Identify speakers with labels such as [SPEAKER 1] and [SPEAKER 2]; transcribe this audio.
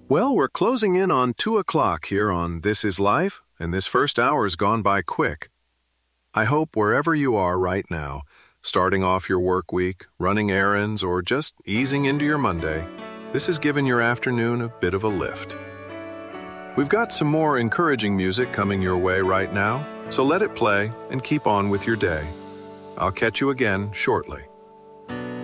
[SPEAKER 1] Well, we're closing in on 2 o'clock here on This Is Life, and this first hour's gone by quick. I hope wherever you are right now, starting off your work week, running errands, or just easing into your Monday, this has given your afternoon a bit of a lift. We've got some more encouraging music coming your way right now, so let it play and keep on with your day. I'll catch you again shortly.